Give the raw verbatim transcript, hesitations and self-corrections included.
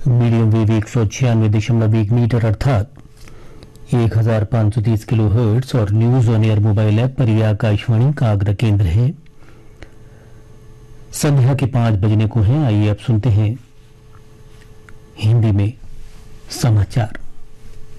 Medium wave एक सौ छियानवे दशमलव एक मीटर अर्थात एक हजार पाँच सौ तीस किलो हर्ट्स और news on air mobile app पर यह आकाशवाणी का आग्रह केंद्र है। संध्या के पांच बजने को हैं। आइए अब सुनते हैं हिंदी में समाचार।